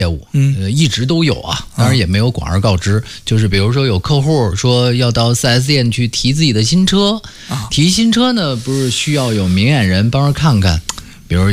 业务，一直都有啊，当然也没有广而告之。就是比如说有客户说要到 4S 店去提自己的新车，提新车呢不是需要有明眼人帮着看看，